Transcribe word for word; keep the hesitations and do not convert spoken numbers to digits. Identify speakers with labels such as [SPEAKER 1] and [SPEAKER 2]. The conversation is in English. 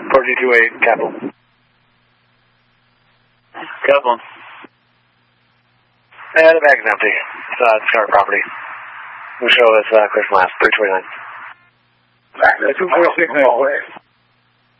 [SPEAKER 1] four G two eight, capital.
[SPEAKER 2] Capital.
[SPEAKER 1] And the bag's empty. It's uh, discovered property. We'll show us uh, clear from last, three twenty-nine.
[SPEAKER 3] Back to two four six nine.